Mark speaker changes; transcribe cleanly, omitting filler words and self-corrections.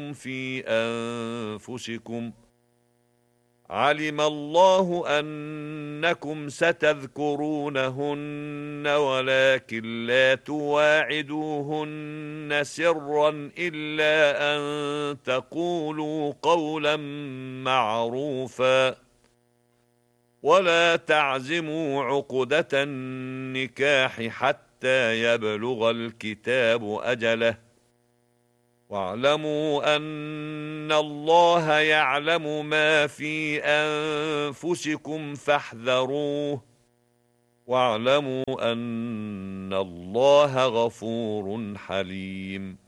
Speaker 1: في أنفسكم علم الله أنكم ستذكرونهن ولكن لا تواعدوهن سرا إلا أن تقولوا قولا معروفا ولا تعزموا عقدة النكاح حتى يبلغ الكتاب أجله واعلموا أن الله يعلم ما في أنفسكم فاحذروه واعلموا أن الله غفور حليم.